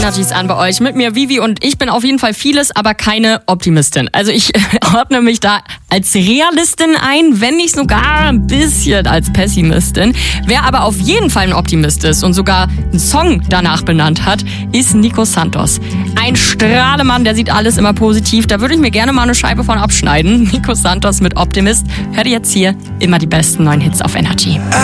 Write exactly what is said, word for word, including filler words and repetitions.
Energies an bei euch. Mit mir Vivi und ich bin auf jeden Fall vieles, aber keine Optimistin. Also ich ordne mich da als Realistin ein, wenn nicht sogar ein bisschen als Pessimistin. Wer aber auf jeden Fall ein Optimist ist und sogar einen Song danach benannt hat, ist Nico Santos. Ein Strahlemann, der sieht alles immer positiv. Da würde ich mir gerne mal eine Scheibe von abschneiden. Nico Santos mit Optimist. Hört ihr jetzt hier immer die besten neuen Hits auf Energy.